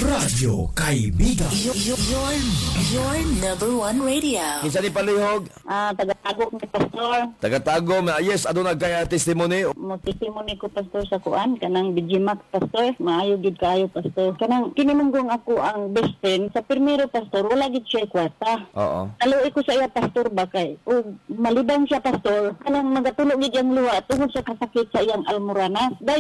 Radyo Kaibigan. Your number one radio. Kinsa ni palihog? Taga-tago ni Pastor. Taga-tago, yes, aduna kaya testimony. Mo testimony ko Pastor sa kuan kanang Bijimak Pastor, maayo gid kayo Pastor. Kanang kinimunggong ako ang best friend sa primero Pastor, wala gid siya kwarta. Oo. Naluoy ko sa iya Pastor bakay. O malibang siya Pastor, kanang magatulog gid ang luwa tungod sa kasakit sa iyang almoranas.